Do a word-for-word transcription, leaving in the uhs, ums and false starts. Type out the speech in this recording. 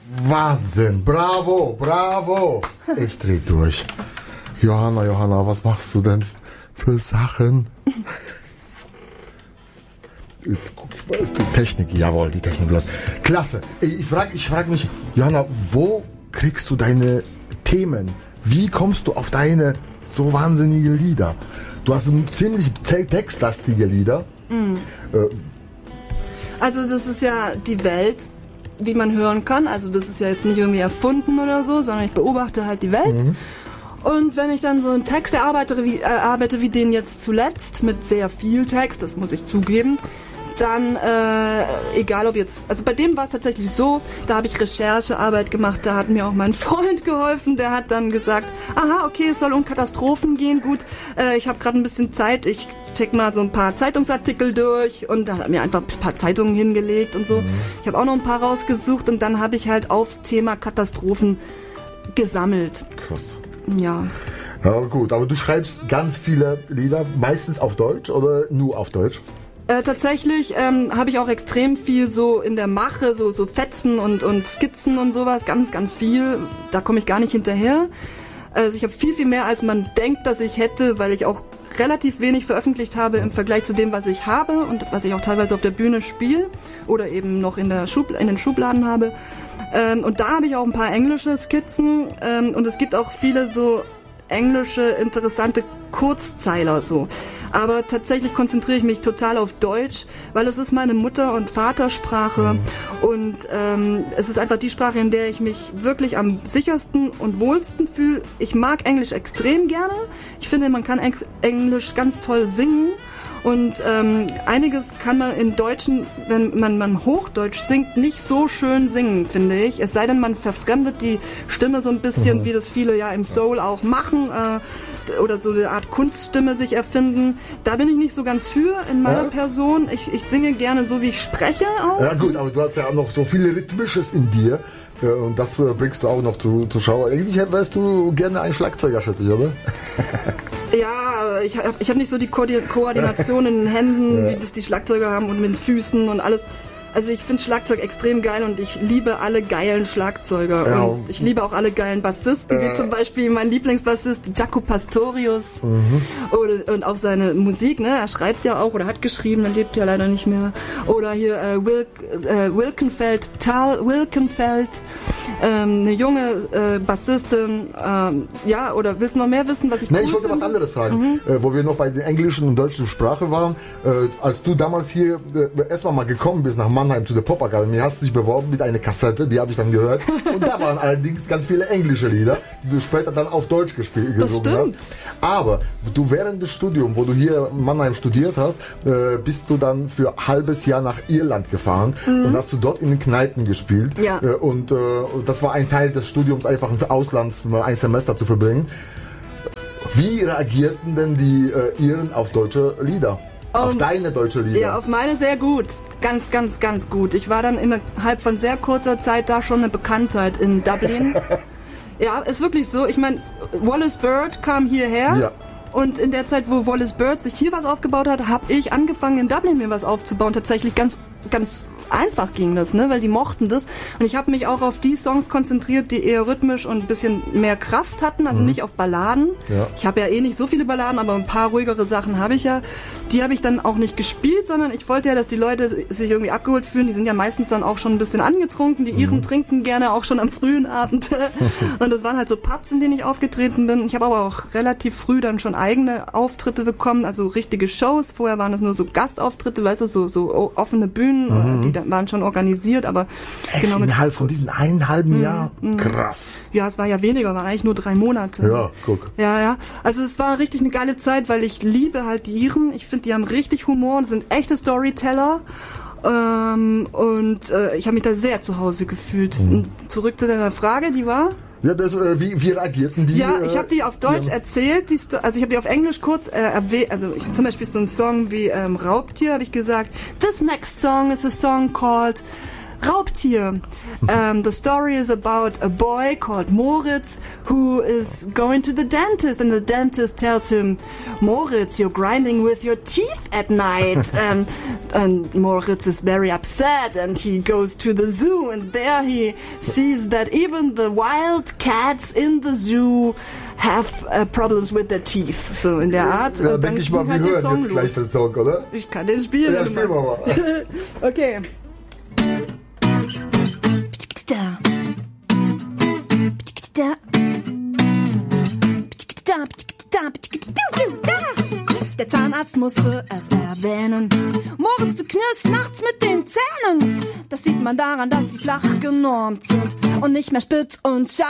Wahnsinn, bravo, bravo. Ich dreh durch. Johanna, Johanna, was machst du denn für Sachen? Guck mal, ist die Technik, jawohl, die Technik läuft. Klasse. Ich frage ich frag mich, Johanna, wo kriegst du deine Themen? Wie kommst du auf deine so wahnsinnige Lieder? Du hast ziemlich textlastige Lieder. Mhm. Äh, also das ist ja die Welt, wie man hören kann. Also das ist ja jetzt nicht irgendwie erfunden oder so, sondern ich beobachte halt die Welt. Mhm. Und wenn ich dann so einen Text erarbeite wie, erarbeite wie den jetzt zuletzt, mit sehr viel Text, das muss ich zugeben, dann, äh, egal ob jetzt, also bei dem war es tatsächlich so, da habe ich Recherchearbeit gemacht, da hat mir auch mein Freund geholfen, der hat dann gesagt, aha, okay, es soll um Katastrophen gehen, gut, äh, ich habe gerade ein bisschen Zeit, ich check mal so ein paar Zeitungsartikel durch und da hat er mir einfach ein paar Zeitungen hingelegt und so. Mhm. Ich habe auch noch ein paar rausgesucht und dann habe ich halt aufs Thema Katastrophen gesammelt. Krass. Ja. Ja, gut, aber du schreibst ganz viele Lieder, meistens auf Deutsch oder nur auf Deutsch? Äh, tatsächlich ähm, habe ich auch extrem viel so in der Mache, so, so Fetzen und, und Skizzen und sowas, ganz, ganz viel. Da komme ich gar nicht hinterher. Also ich habe viel, viel mehr, als man denkt, dass ich hätte, weil ich auch relativ wenig veröffentlicht habe im Vergleich zu dem, was ich habe und was ich auch teilweise auf der Bühne spiele oder eben noch in, der Schub- in den Schubladen habe. Ähm, und da habe ich auch ein paar englische Skizzen ähm, und es gibt auch viele so englische, interessante Kurzzeiler so. Aber tatsächlich konzentriere ich mich total auf Deutsch, weil es ist meine Mutter- und Vatersprache mhm. und ähm, es ist einfach die Sprache, in der ich mich wirklich am sichersten und wohlsten fühle. Ich mag Englisch extrem gerne. Ich finde, man kann Englisch ganz toll singen. Und ähm, einiges kann man im Deutschen, wenn man, man Hochdeutsch singt, nicht so schön singen, finde ich. Es sei denn, man verfremdet die Stimme so ein bisschen, mhm. wie das viele ja im Soul auch machen, äh, oder so eine Art Kunststimme sich erfinden. Da bin ich nicht so ganz für in meiner ja. Person. Ich, ich singe gerne so, wie ich spreche auch. Ja gut, aber du hast ja auch noch so viel Rhythmisches in dir. Ja, und das äh, bringst du auch noch zu, zu Schau. Eigentlich wärst du gerne ein Schlagzeuger, schätze ich, oder? Ja, ich habe ich hab nicht so die Ko- Koordination in den Händen, ja. wie das die Schlagzeuger haben und mit den Füßen und alles. Also ich finde Schlagzeug extrem geil und ich liebe alle geilen Schlagzeuger. Ja. Und ich liebe auch alle geilen Bassisten, äh. wie zum Beispiel mein Lieblingsbassist Jaco Pastorius. Mhm. Oder, und auch seine Musik, ne? Er schreibt ja auch oder hat geschrieben, er lebt ja leider nicht mehr. Oder hier äh, Wilk, äh, Wilkenfeld, Tal Wilkenfeld, ähm, eine junge äh, Bassistin. Ähm, ja, oder willst du noch mehr wissen, was ich Nee, cool ich wollte finde? was anderes fragen. Mhm. Äh, wo wir noch bei der englischen und deutschen Sprache waren. Äh, als du damals hier äh, erstmal mal gekommen bist nach Mannheim zu der Popakademie, hast du dich beworben mit einer Kassette, die habe ich dann gehört. Und da waren allerdings ganz viele englische Lieder, die du später dann auf Deutsch gespielt gesungen hast. Aber du während des Studiums, wo du hier in Mannheim studiert hast, äh, bist du dann für ein halbes Jahr nach Irland gefahren mhm. und hast du dort in den Kneipen gespielt. Ja. Äh, und äh, das war ein Teil des Studiums, einfach für Auslands für ein Semester zu verbringen. Wie reagierten denn die äh, Iren auf deutsche Lieder? Auf um, deine deutsche Lieder? Ja, auf meine sehr gut. Ganz, ganz, ganz gut. Ich war dann innerhalb von sehr kurzer Zeit da schon eine Bekanntheit in Dublin. Ja, ist wirklich so. Ich meine, Wallace Bird kam hierher. Ja. Und in der Zeit, wo Wallace Bird sich hier was aufgebaut hat, habe ich angefangen, in Dublin mir was aufzubauen. Tatsächlich ganz, ganz einfach ging das, ne, weil die mochten das. Und ich habe mich auch auf die Songs konzentriert, die eher rhythmisch und ein bisschen mehr Kraft hatten, also mhm. nicht auf Balladen. Ja. Ich habe ja eh nicht so viele Balladen, aber ein paar ruhigere Sachen habe ich ja. Die habe ich dann auch nicht gespielt, sondern ich wollte ja, dass die Leute sich irgendwie abgeholt fühlen. Die sind ja meistens dann auch schon ein bisschen angetrunken. Die Iren mhm. trinken gerne auch schon am frühen Abend. Und das waren halt so Pubs, in denen ich aufgetreten bin. Ich habe aber auch relativ früh dann schon eigene Auftritte bekommen, also richtige Shows. Vorher waren es nur so Gastauftritte, weißt du, so, so offene Bühnen, mhm. die waren schon organisiert, aber Echt, genau mit innerhalb von diesem einen halben Jahr? Mm, Krass. Ja, es war ja weniger, waren eigentlich nur drei Monate. Ja, guck. Ja, ja. Also es war richtig eine geile Zeit, weil ich liebe halt die Iren. Ich finde, die haben richtig Humor und sind echte Storyteller. Ähm, und äh, ich habe mich da sehr zu Hause gefühlt. Mhm. Zurück zu deiner Frage, die war? Ja, das, äh, wie, wie reagierten die? Ja, ich habe die auf Deutsch ja. erzählt, die Sto- also ich habe die auf Englisch kurz äh, erwähnt, also ich, zum Beispiel so ein Song wie ähm, Raubtier, habe ich gesagt, this next song is a song called Raubtier. Um, the story is about a boy called Moritz who is going to the dentist, and the dentist tells him, Moritz, you're grinding with your teeth at night. um, and Moritz is very upset, and he goes to the zoo, and there he sees that even the wild cats in the zoo have uh, problems with their teeth. So in der Art. Ja, denke ich mal, wir halt hören Song jetzt gleich den Song, oder? Ich kann den spielen. Ja, spielen wir mal. Okay. Der Zahnarzt musste es erwähnen. Moritz, du knirschst nachts mit den Zähnen. Das sieht man daran, dass sie flach genormt sind und nicht mehr spitz und scharf.